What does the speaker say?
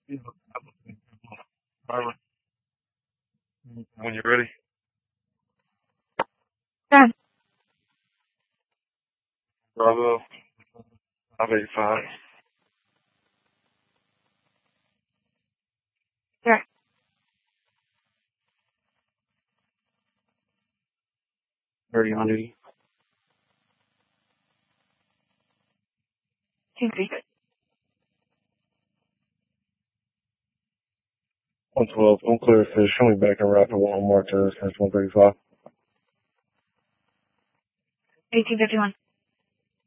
Marlon, when you're ready. Done. Bravo. 585. Sure. Ready on duty. 2-3. 112. Unclear fish. Show me back and rapid 1 mark to 135. 1851.